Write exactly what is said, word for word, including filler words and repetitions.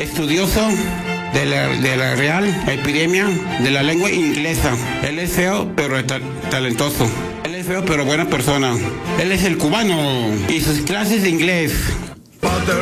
estudioso de la, de la Real Epidemia de la Lengua Inglesa. Él es feo, pero ta talentoso. Él es feo, pero buena persona. Él es el cubano y sus clases de inglés.